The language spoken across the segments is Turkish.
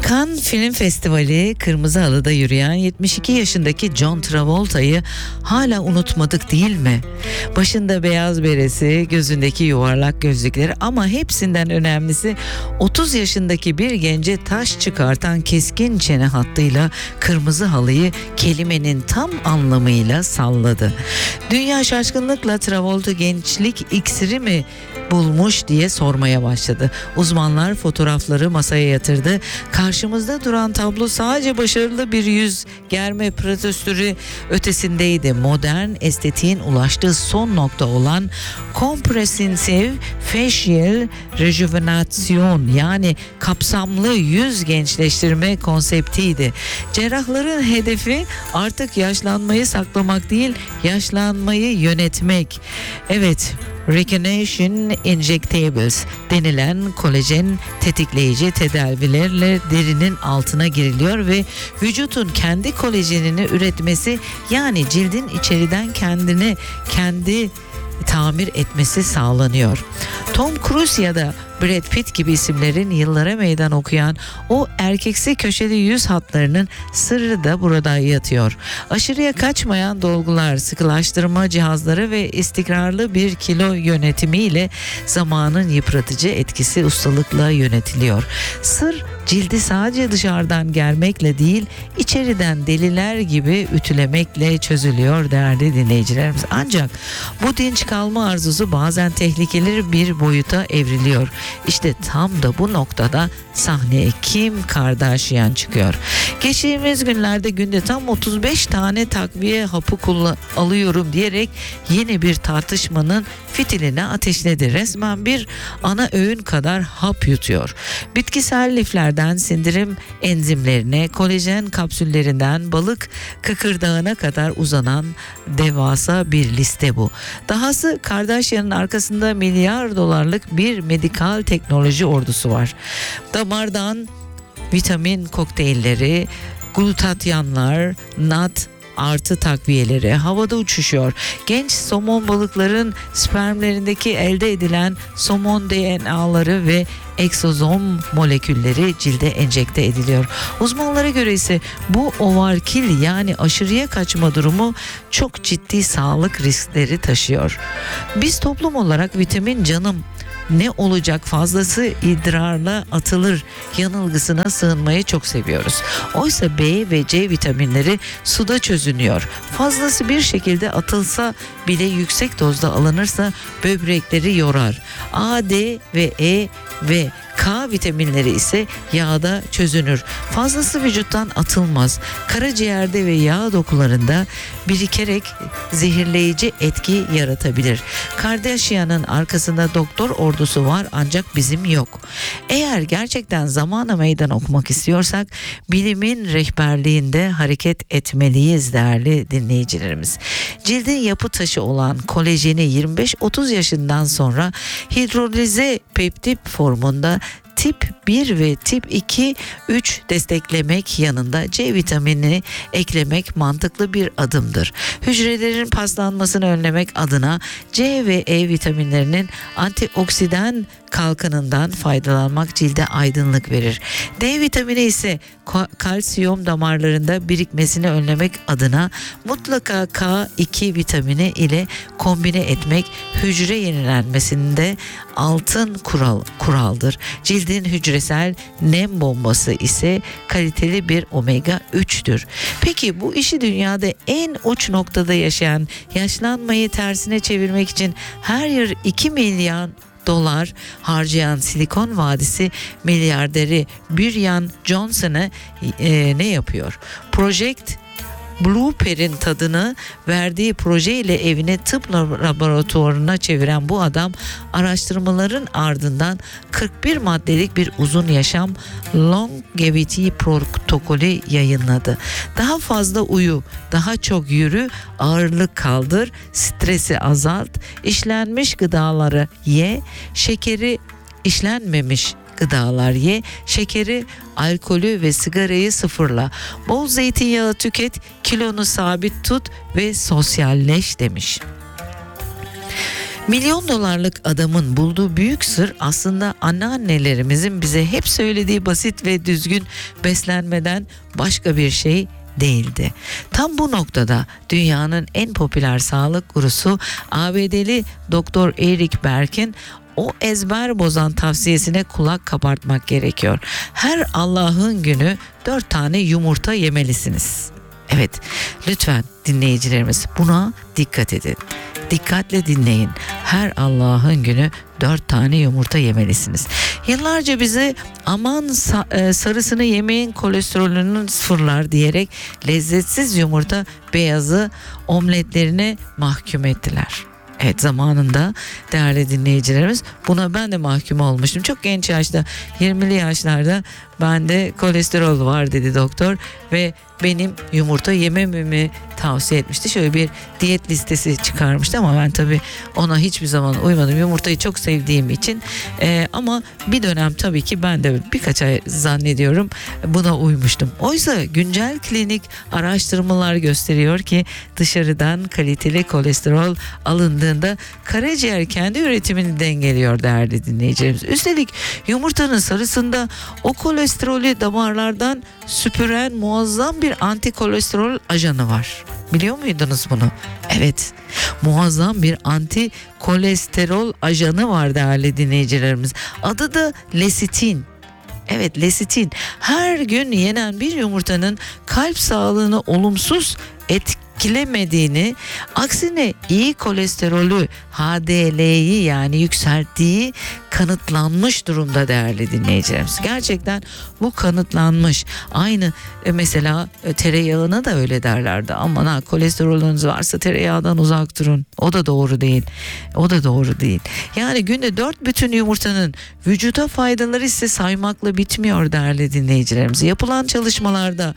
Cannes Film Festivali kırmızı halıda yürüyen 72 yaşındaki John Travolta'yı hala unutmadık değil mi? Başında beyaz beresi, gözündeki yuvarlak gözlükleri ama hepsinden önemlisi 30 yaşındaki bir gence taş çıkartan keskin çene hattıyla kırmızı halıyı kelimenin tam anlamıyla salladı. Dünya şaşkınlıkla Travolta gençlik iksiri mi bulmuş diye sormaya başladı. Uzmanlar fotoğrafları masaya yatırdı. Karşımızda duran tablo sadece başarılı bir yüz germe prosedürü ötesindeydi. Modern estetiğin ulaştığı son nokta olan Comprehensive Facial Rejuvenation, yani kapsamlı yüz gençleştirme konseptiydi. Cerrahların hedefi artık yaşlanmayı saklamak değil, yaşlanmayı yönetmek. Evet, Rejuvenation Injectables denilen kolajen tetikleyici tedavilerle derinin altına giriliyor ve vücutun kendi kolajenini üretmesi, yani cildin içeriden kendi tamir etmesi sağlanıyor. Tom Cruise ya da Brad Pitt gibi isimlerin yıllara meydan okuyan o erkeksi köşeli yüz hatlarının sırrı da burada yatıyor. Aşırıya kaçmayan dolgular, sıkılaştırma cihazları ve istikrarlı bir kilo yönetimiyle zamanın yıpratıcı etkisi ustalıkla yönetiliyor. Sır cildi sadece dışarıdan germekle değil, içeriden deliler gibi ütülemekle çözülüyor değerli dinleyicilerimiz. Ancak bu dinç kalma arzusu bazen tehlikeli bir boyuta evriliyor. İşte tam da bu noktada sahneye Kim Kardashian çıkıyor. Geçtiğimiz günlerde günde tam 35 tane takviye hapı alıyorum diyerek yeni bir tartışmanın fitilini ateşledi. Resmen bir ana öğün kadar hap yutuyor. Bitkisel liflerden sindirim enzimlerine, kolajen kapsüllerinden balık kıkırdağına kadar uzanan devasa bir liste bu. Dahası Kardashian'ın arkasında milyar dolarlık bir medikal teknoloji ordusu var. Damardan vitamin kokteylleri, glutatyanlar, nat artı takviyeleri havada uçuşuyor. Genç somon balıkların spermlerindeki elde edilen somon DNA'ları ve egzozom molekülleri cilde enjekte ediliyor. Uzmanlara göre ise bu overkill, yani aşırıya kaçma durumu çok ciddi sağlık riskleri taşıyor. Biz toplum olarak vitamin canım ne olacak fazlası idrarla atılır yanılgısına sığınmayı çok seviyoruz. Oysa B ve C vitaminleri suda çözünüyor. Fazlası bir şekilde atılsa bile yüksek dozda alınırsa böbrekleri yorar. A, D ve E ve K vitaminleri ise yağda çözünür. Fazlası vücuttan atılmaz. Karaciğerde ve yağ dokularında birikerek zehirleyici etki yaratabilir. Kardashian'ın arkasında doktor ordusu var ancak bizim yok. Eğer gerçekten zamana meydan okumak istiyorsak bilimin rehberliğinde hareket etmeliyiz değerli dinleyicilerimiz. Cildin yapı taşı olan kolajeni 25-30 yaşından sonra hidrolize peptit formunda tip 1 ve tip 2, 3 desteklemek yanında C vitamini eklemek mantıklı bir adımdır. Hücrelerin paslanmasını önlemek adına C ve E vitaminlerinin antioksidan kalkanından faydalanmak cilde aydınlık verir. D vitamini ise kalsiyum damarlarında birikmesini önlemek adına mutlaka K2 vitamini ile kombine etmek hücre yenilenmesinde altın kuraldır. Cildin hücresel nem bombası ise kaliteli bir omega 3'tür. Peki bu işi dünyada en uç noktada yaşayan, yaşlanmayı tersine çevirmek için her yıl 2 milyon dolar harcayan Silikon Vadisi milyarderi Brian Johnson'ı ne yapıyor? Project Blueprint'in tadını verdiği projeyle evini tıp laboratuvarına çeviren bu adam araştırmaların ardından 41 maddelik bir uzun yaşam longevity protokolü yayınladı. Daha fazla uyu, daha çok yürü, ağırlık kaldır, stresi azalt, işlenmiş gıdaları ye, şekeri işlenmemiş gıdalar ye, şekeri, alkolü ve sigarayı sıfırla, bol zeytinyağı tüket, kilonu sabit tut ve sosyalleş demiş. Milyon dolarlık adamın bulduğu büyük sır aslında anneannelerimizin bize hep söylediği basit ve düzgün beslenmeden başka bir şey değildi. Tam bu noktada dünyanın en popüler sağlık gurusu ABD'li Doktor Eric Berk'in o ezber bozan tavsiyesine kulak kabartmak gerekiyor. Her Allah'ın günü 4 tane yumurta yemelisiniz. Evet, lütfen dinleyicilerimiz buna dikkat edin. Dikkatle dinleyin. Her Allah'ın günü 4 tane yumurta yemelisiniz. Yıllarca bize aman sarısını yemeyin kolesterolünün sıfırlar diyerek lezzetsiz yumurta beyazı omletlerine mahkum ettiler. Evet, zamanında değerli dinleyicilerimiz buna ben de mahkum olmuştum. Çok genç yaşta, 20'li yaşlarda bende kolesterol var dedi doktor ve benim yumurta yemememi tavsiye etmişti. Şöyle bir diyet listesi çıkarmıştı ama ben tabii ona hiçbir zaman uymadım. Yumurtayı çok sevdiğim için ama bir dönem tabii ki ben de birkaç ay zannediyorum buna uymuştum. Oysa güncel klinik araştırmalar gösteriyor ki dışarıdan kaliteli kolesterol alındığında karaciğer kendi üretimini dengeliyor değerli dinleyicilerimiz. Üstelik yumurtanın sarısında o kolesterolü damarlardan süpüren muazzam bir antikolesterol ajanı var. Biliyor muydunuz bunu? Evet, muazzam bir antikolesterol ajanı var değerli dinleyicilerimiz. Adı da lesitin. Evet, lesitin. Her gün yenen bir yumurtanın kalp sağlığını olumsuz etkilemediğini, aksine iyi kolesterolü HDL'yi yani yükselttiği kanıtlanmış durumda değerli dinleyicilerimiz. Gerçekten bu kanıtlanmış. Aynı mesela tereyağına da öyle derlerdi. Aman ha, kolesterolünüz varsa tereyağından uzak durun. O da doğru değil. O da doğru değil. Yani günde 4 bütün yumurtanın vücuda faydaları ise saymakla bitmiyor değerli dinleyicilerimiz. Yapılan çalışmalarda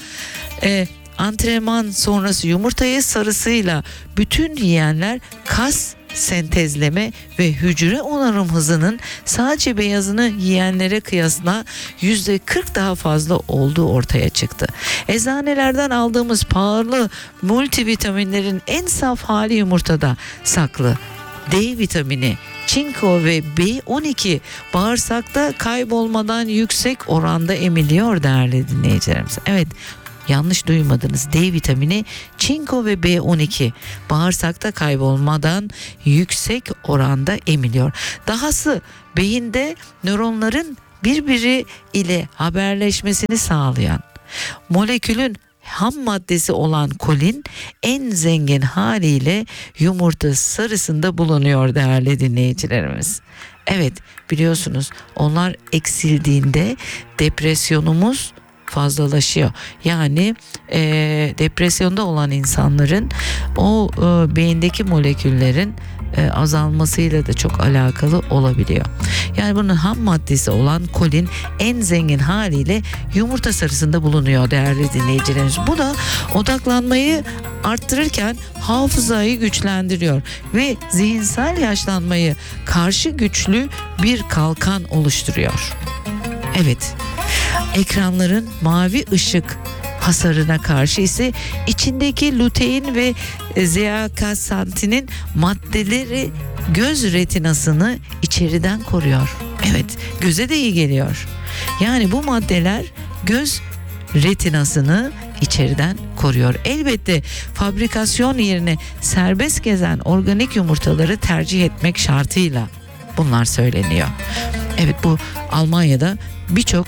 antrenman sonrası yumurtayı sarısıyla bütün yiyenler kas sentezleme ve hücre onarım hızının sadece beyazını yiyenlere kıyasla %40 daha fazla olduğu ortaya çıktı. Eczanelerden aldığımız pahalı multivitaminlerin en saf hali yumurtada saklı. D vitamini, çinko ve B12 bağırsakta kaybolmadan yüksek oranda emiliyor değerli dinleyicilerimiz. Evet, yanlış duymadınız. D vitamini, çinko ve B12 bağırsakta kaybolmadan yüksek oranda emiliyor. Dahası beyinde nöronların birbiri ile haberleşmesini sağlayan molekülün ham maddesi olan kolin en zengin haliyle yumurta sarısında bulunuyor değerli dinleyicilerimiz. Evet, biliyorsunuz onlar eksildiğinde depresyonumuz fazlalaşıyor. Yani depresyonda olan insanların o beyindeki moleküllerin azalmasıyla da çok alakalı olabiliyor. Yani bunun ham maddesi olan kolin en zengin haliyle yumurta sarısında bulunuyor değerli dinleyicilerimiz. Bu da odaklanmayı arttırırken hafızayı güçlendiriyor ve zihinsel yaşlanmayı karşı güçlü bir kalkan oluşturuyor. Evet, ekranların mavi ışık hasarına karşı ise içindeki lutein ve zeakasantinin maddeleri göz retinasını içeriden koruyor. Evet, göze de iyi geliyor. Yani bu maddeler göz retinasını içeriden koruyor. Elbette fabrikasyon yerine serbest gezen organik yumurtaları tercih etmek şartıyla bunlar söyleniyor. Evet, bu Almanya'da birçok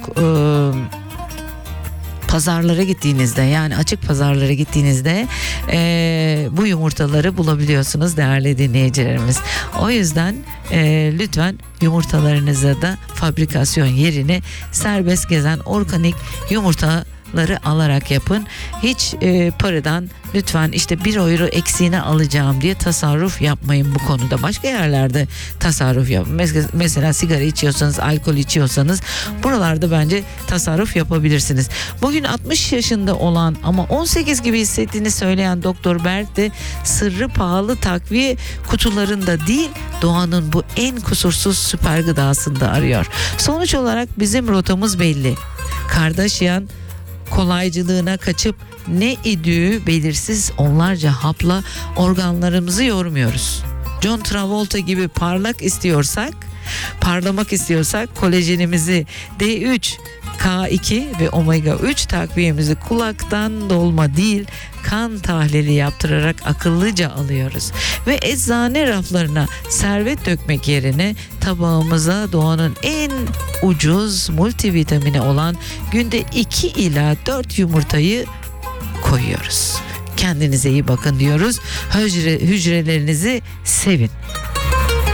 pazarlara gittiğinizde, yani açık pazarlara gittiğinizde bu yumurtaları bulabiliyorsunuz değerli dinleyicilerimiz. O yüzden lütfen yumurtalarınıza da fabrikasyon yerine serbest gezen organik yumurtaları alarak yapın. Hiç paradan lütfen işte 1 euro eksiğine alacağım diye tasarruf yapmayın bu konuda. Başka yerlerde tasarruf yapın. Mesela sigara içiyorsanız, alkol içiyorsanız buralarda bence tasarruf yapabilirsiniz. Bugün 60 yaşında olan ama 18 gibi hissettiğini söyleyen Doktor Berk de sırrı pahalı takviye kutularında değil, doğanın bu en kusursuz süper gıdasında arıyor. Sonuç olarak bizim rotamız belli. Kardashian kolaycılığına kaçıp ne idüğü belirsiz onlarca hapla organlarımızı yormuyoruz. John Travolta gibi parlamak istiyorsak kolajenimizi D3, K2 ve omega 3 takviyemizi kulaktan dolma değil, kan tahlili yaptırarak akıllıca alıyoruz. Ve eczane raflarına servet dökmek yerine tabağımıza doğanın en ucuz multivitamini olan günde 2 ila 4 yumurtayı koyuyoruz. Kendinize iyi bakın diyoruz. Hücrelerinizi sevin.